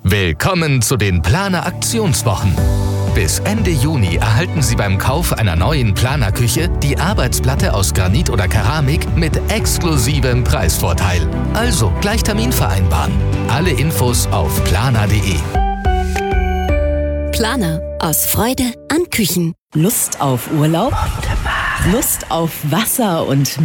Willkommen zu den Planer Aktionswochen. Bis Ende Juni erhalten Sie beim Kauf einer neuen Planer-Küche die Arbeitsplatte aus Granit oder Keramik mit exklusivem Preisvorteil. Also gleich Termin vereinbaren. Alle Infos auf planer.de. Planer. Aus Freude an Küchen. Lust auf Urlaub? Lust auf Wasser und